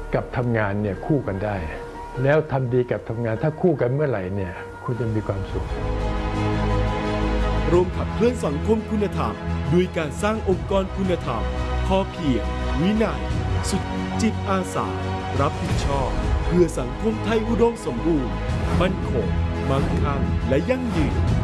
กับทำงานเนี่ยคู่กันได้แล้วทำดีกับทำงานถ้าคู่กันเมื่อไหร่เนี่ยคุณจะมีความสุขร่วมขับเคลื่อนสังคมคุณธรรมด้วยการสร้างองค์กรคุณธรรมพอเพียงวินัยสุดจิตอาสารับผิดชอบเพื่อสังคมไทยอุดมสมบูรณ์มั่นคงมั่งคั่งและยั่งยืน